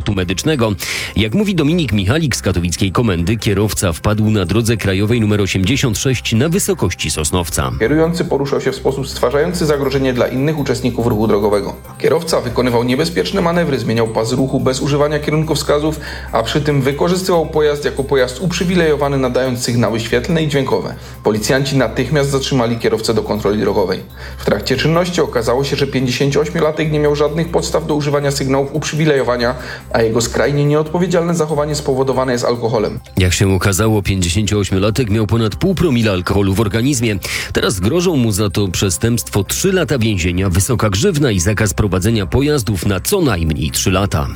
transportu medycznego. Jak mówi Dominik Michalik z katowickiej komendy, kierowca wpadł na drodze krajowej nr 86 na wysokości Sosnowca. Kierujący poruszał się w sposób stwarzający zagrożenie dla innych uczestników ruchu drogowego. Kierowca wykonywał niebezpieczne manewry, zmieniał pas ruchu bez używania kierunkowskazów, a przy tym wykorzystywał pojazd jako pojazd uprzywilejowany, nadając sygnały świetlne i dźwiękowe. Policjanci natychmiast zatrzymali kierowcę do kontroli drogowej. W trakcie czynności okazało się, że 58-latek nie miał żadnych podstaw do używania sygnałów uprzywilejowania, a jego skrajnie nieodpowiedzialne zachowanie spowodowane jest alkoholem. Jak się okazało, 58-latek miał ponad 0,5 promila alkoholu w organizmie. Teraz grożą mu za to przestępstwo 3 lata więzienia, wysoka grzywna i zakaz prowadzenia pojazdów na co najmniej 3 lata.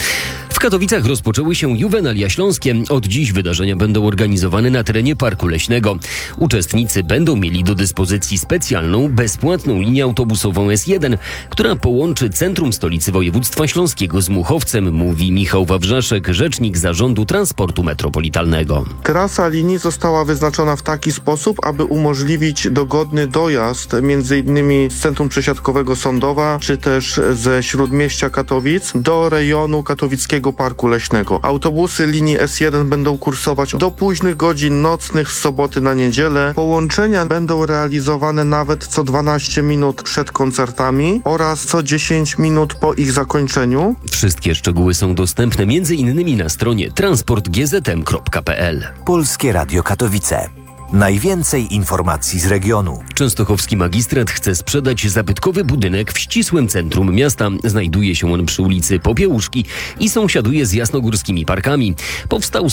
W Katowicach rozpoczęły się juwenalia śląskie. Od dziś wydarzenia będą organizowane na terenie Parku Leśnego. Uczestnicy będą mieli do dyspozycji specjalną, bezpłatną linię autobusową S1, która połączy centrum stolicy województwa śląskiego z Muchowcem, mówi Michał Wawrzaszek, rzecznik Zarządu Transportu Metropolitalnego. Trasa linii została wyznaczona w taki sposób, aby umożliwić dogodny dojazd m.in. z centrum przesiadkowego Sądowa, czy też ze Śródmieścia Katowic do rejonu katowickiego Parku Leśnego. Autobusy linii S1 będą kursować do późnych godzin nocnych z soboty na niedzielę. Połączenia będą realizowane nawet co 12 minut przed koncertami oraz co 10 minut po ich zakończeniu. Wszystkie szczegóły są dostępne m.in. na stronie transportgzm.pl. Polskie Radio Katowice. Najwięcej informacji z regionu. Częstochowski magistrat chce sprzedać zabytkowy budynek w ścisłym centrum miasta. Znajduje się on przy ulicy Popiełuszki i sąsiaduje z jasnogórskimi parkami. Powstał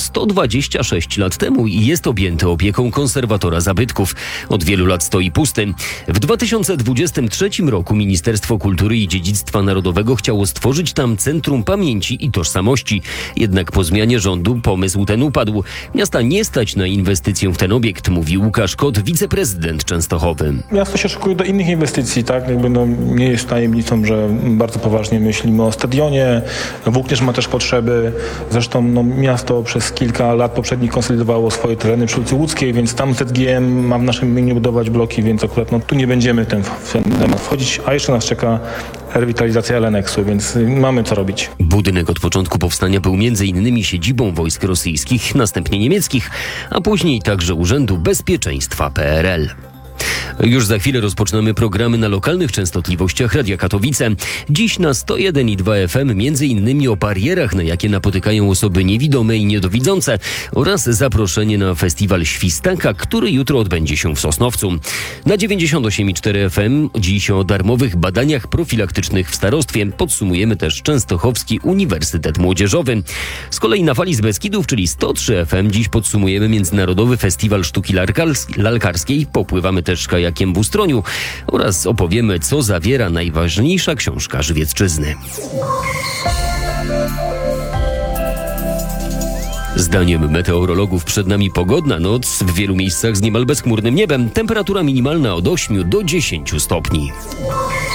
126 lat temu i jest objęty opieką konserwatora zabytków. Od wielu lat stoi pusty. W 2023 roku Ministerstwo Kultury i Dziedzictwa Narodowego chciało stworzyć tam Centrum Pamięci i Tożsamości. Jednak po zmianie rządu pomysł ten upadł. Miasta nie stać na inwestycję w ten obiekt, mówi Łukasz Kot, wiceprezydent Częstochowy. Miasto się szykuje do innych inwestycji, tak? Nie jest tajemnicą, że bardzo poważnie myślimy o stadionie. Włókniarz ma też potrzeby. Zresztą miasto przez kilka lat poprzednich konsolidowało swoje tereny przy ulicy Łódzkiej, więc tam ZGM ma w naszym imieniu budować bloki, więc akurat tu nie będziemy w ten temat wchodzić, a jeszcze nas czeka rewitalizacja Eleneksu, więc mamy co robić. Budynek od początku powstania był m.in. siedzibą wojsk rosyjskich, następnie niemieckich, a później także Urzędu Bezpieczeństwa PRL. Już za chwilę rozpoczynamy programy na lokalnych częstotliwościach Radia Katowice. Dziś na 101,2 FM m.in. o barierach, na jakie napotykają osoby niewidome i niedowidzące, oraz zaproszenie na festiwal Świstaka, który jutro odbędzie się w Sosnowcu. Na 98,4 FM dziś o darmowych badaniach profilaktycznych w starostwie. Podsumujemy też Częstochowski Uniwersytet Młodzieżowy. Z kolei na fali z Beskidów, czyli 103 FM, dziś podsumujemy Międzynarodowy Festiwal Sztuki Lalkarskiej. Popływamy też kajakiem w Ustroniu oraz opowiemy, co zawiera najważniejsza książka Żywiecczyzny. Zdaniem meteorologów przed nami pogodna noc, w wielu miejscach z niemal bezchmurnym niebem. Temperatura minimalna od 8 do 10 stopni.